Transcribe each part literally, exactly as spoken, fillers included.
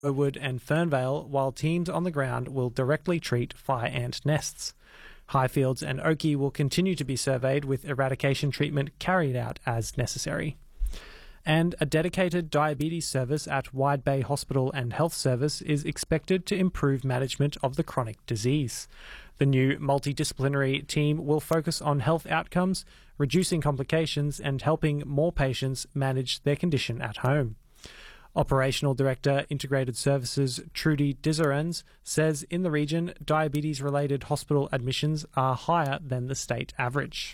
Wood and Fernvale, while teams on the ground will directly treat fire ant nests. Highfields and Oakey will continue to be surveyed with eradication treatment carried out as necessary. And a dedicated diabetes service at Wide Bay Hospital and Health Service is expected to improve management of the chronic disease. The new multidisciplinary team will focus on health outcomes, reducing complications and helping more patients manage their condition at home. Operational Director, Integrated Services, Trudy Dizerens, says in the region, diabetes-related hospital admissions are higher than the state average.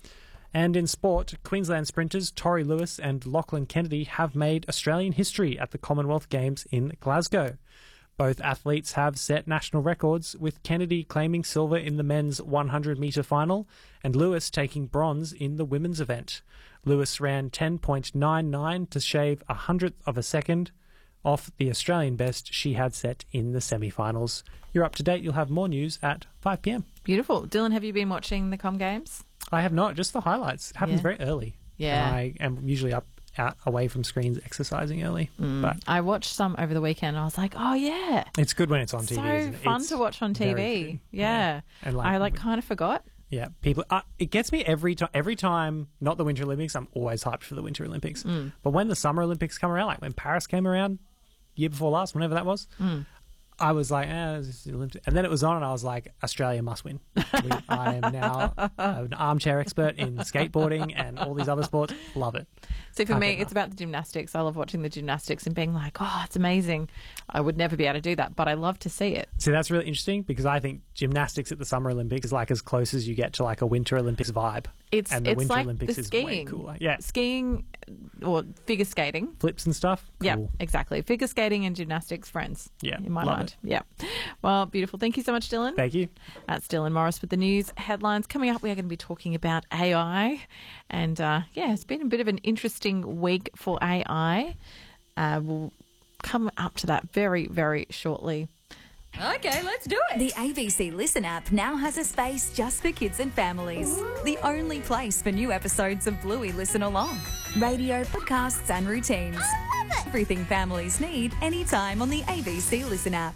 And in sport, Queensland sprinters Tori Lewis and Lachlan Kennedy have made Australian history at the Commonwealth Games in Glasgow. Both athletes have set national records, with Kennedy claiming silver in the men's one hundred metre final and Lewis taking bronze in the women's event. Lewis ran ten point nine nine to shave a hundredth of a second off the Australian best she had set in the semi-finals. You're up to date. You'll have more news at five p m. Beautiful. Dylan, have you been watching the Com Games? I have not, just the highlights. It happens Yeah. very early. Yeah. And I am usually up out away from screens exercising early. Mm. But I watched some over the weekend and I was like, oh yeah. it's good when it's on T V. So isn't it? fun It's to watch on T very V. good. Yeah. And I like kind of forgot. Yeah, people. Uh, it gets me every time. Every time, not the Winter Olympics. I'm always hyped for the Winter Olympics. Mm. But when the Summer Olympics come around, like when Paris came around, year before last, whenever that was, Mm. I was like, eh, this is the Olympics. And then it was on, and I was like, Australia must win. We, I am now an armchair expert in skateboarding and all these other sports. Love it. So for Can't me, get enough. it's about the gymnastics. I love watching the gymnastics and being like, oh, it's amazing. I would never be able to do that, but I love to see it. See, that's really interesting because I think gymnastics at the Summer Olympics is like as close as you get to like a Winter Olympics vibe. It's and the it's Winter like Olympics the is way skiing. cooler. Yeah, Skiing or figure skating. flips and stuff. Yeah, Cool. exactly. Figure skating and gymnastics, friends. Yeah, in my love mind. it. Yeah. Well, beautiful. Thank you so much, Dylan. Thank you. That's Dylan Morris with the news headlines. Coming up, we are going to be talking about A I. And uh, yeah, it's been a bit of an interesting week for A I. Uh, we'll come up to that very, very shortly. Okay, let's do it. The A B C Listen app now has a space just for kids and families. The only place for new episodes of Bluey Listen Along. Radio, podcasts and routines. Everything families need anytime on the A B C Listen app.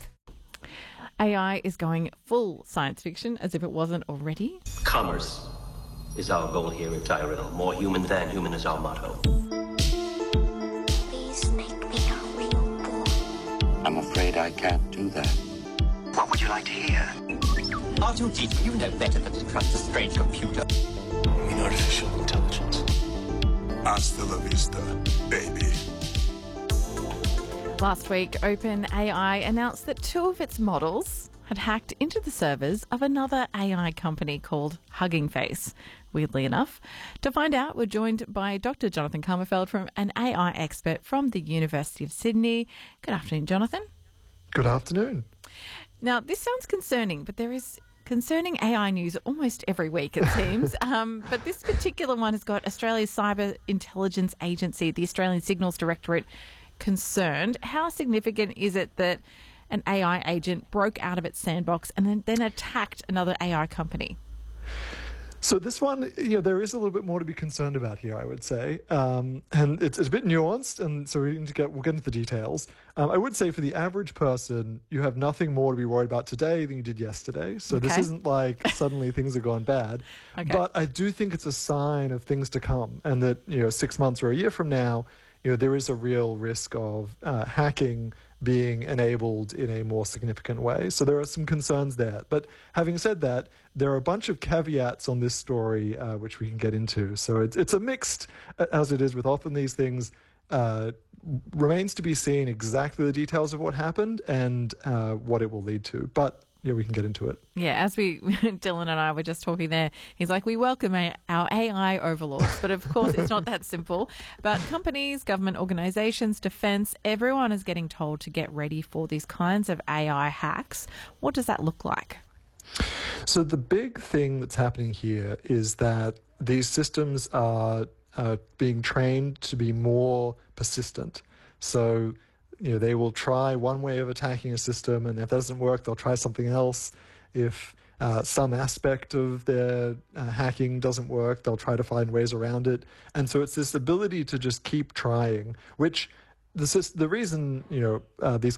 A I is going full science fiction as if it wasn't already. Commerce is our goal here in Tyrell. More human than human is our motto. Please make me a real boy. I'm afraid I can't do that. What would you like to hear? R two D two, you know better than to trust a strange computer. I mean artificial intelligence. Hasta la vista, baby. Last week, OpenAI announced that two of its models had hacked into the servers of another A I company called Hugging Face, weirdly enough. To find out, we're joined by Doctor Jonathan Kammerfeld, from an A I expert from the University of Sydney. Good afternoon, Jonathan. Good afternoon. Now, this sounds concerning, but there is concerning A I news almost every week, it seems. um, but this particular one has got Australia's Cyber Intelligence Agency, the Australian Signals Directorate, concerned. How significant is it that an A I agent broke out of its sandbox and then, then attacked another A I company? So this one, you know, there is a little bit more to be concerned about here, I would say, um, and it's, it's a bit nuanced, and so we need to get we'll get into the details. Um, I would say for the average person, you have nothing more to be worried about today than you did yesterday. So this Okay. isn't like suddenly things have gone bad, Okay. but I do think it's a sign of things to come, and that, you know, six months or a year from now, you know, there is a real risk of uh, hacking being enabled in a more significant way. So there are some concerns there. But having said that, there are a bunch of caveats on this story, uh, which we can get into. So it's, it's a mixed, as it is with often these things, uh, remains to be seen exactly the details of what happened and uh, what it will lead to. But yeah, we can get into it. Yeah, as we, Dylan and I were just talking there, he's like, we welcome a, our A I overlords. But of course, it's not that simple. But companies, government organisations, defence, everyone is getting told to get ready for these kinds of A I hacks. What does that look like? So the big thing that's happening here is that these systems are uh, being trained to be more persistent. So, you know, they will try one way of attacking a system, and if that doesn't work, they'll try something else. If uh, some aspect of their uh, hacking doesn't work, they'll try to find ways around it. And so it's this ability to just keep trying, which the, the reason, you know, uh, these